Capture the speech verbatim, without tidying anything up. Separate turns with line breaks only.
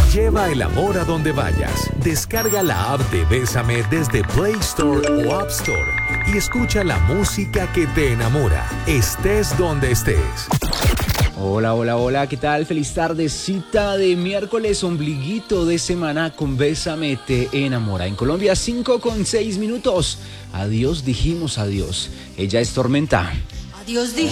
Lleva el amor a donde vayas. Descarga la app de Bésame desde Play Store o App Store y escucha la música que te enamora, estés donde estés.
Hola, hola, hola, ¿qué tal? Feliz tardecita de miércoles, ombliguito de semana con Bésame te enamora. En Colombia, cinco con seis minutos. Adiós, dijimos adiós. Ella es Tormenta.
Adiós, dijimos.